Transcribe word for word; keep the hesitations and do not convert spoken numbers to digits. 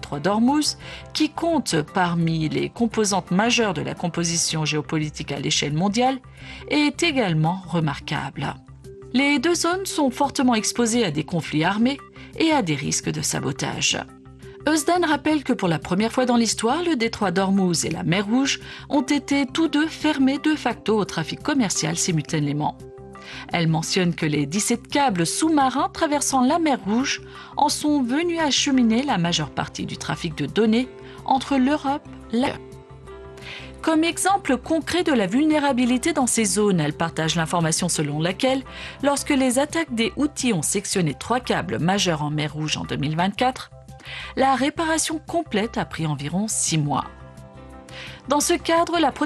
détroit d'Ormuz, qui compte parmi les composantes majeures de la composition géopolitique à l'échelle mondiale, est également remarquable. Les deux zones sont fortement exposées à des conflits armés et à des risques de sabotage. Eusden rappelle que pour la première fois dans l'histoire, le détroit d'Ormuz et la mer Rouge ont été tous deux fermés de facto au trafic commercial simultanément. Elle mentionne que les dix-sept câbles sous-marins traversant la mer Rouge en sont venus acheminer la majeure partie du trafic de données entre l'Europe et l'Asie. Comme exemple concret de la vulnérabilité dans ces zones, elle partage l'information selon laquelle, lorsque les attaques des Houthis ont sectionné trois câbles majeurs en mer Rouge en deux mille vingt-quatre, la réparation complète a pris environ six mois. Dans ce cadre, la